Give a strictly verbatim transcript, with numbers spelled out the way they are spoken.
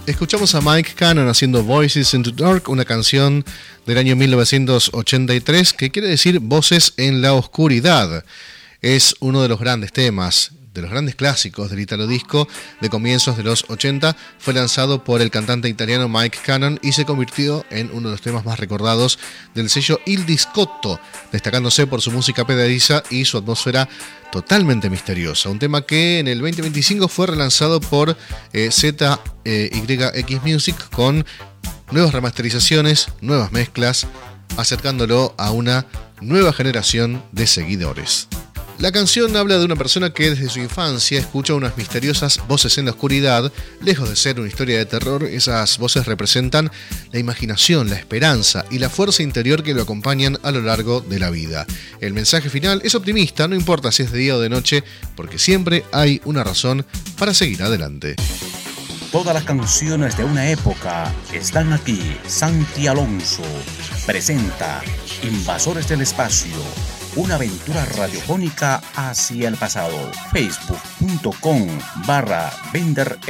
Escuchamos a Mike Cannon haciendo Voices in the Dark, una canción del año mil novecientos ochenta y tres que quiere decir Voces en la Oscuridad. Es uno de los grandes temas, de los grandes clásicos del Italo Disco de comienzos de los ochenta. Fue lanzado por el cantante italiano Mike Cannon y se convirtió en uno de los temas más recordados del sello Il Discotto, destacándose por su música pegadiza y su atmósfera totalmente misteriosa. Un tema que en el veinte veinticinco fue relanzado por eh, Z Y X Music con nuevas remasterizaciones, nuevas mezclas, acercándolo a una nueva generación de seguidores. La canción habla de una persona que desde su infancia escucha unas misteriosas voces en la oscuridad. Lejos de ser una historia de terror, esas voces representan la imaginación, la esperanza y la fuerza interior que lo acompañan a lo largo de la vida. El mensaje final es optimista, no importa si es de día o de noche, porque siempre hay una razón para seguir adelante. Todas las canciones de una época están aquí. Santi Alonso presenta Invasores del Espacio, una aventura radiofónica hacia el pasado. Facebook punto com barra Vender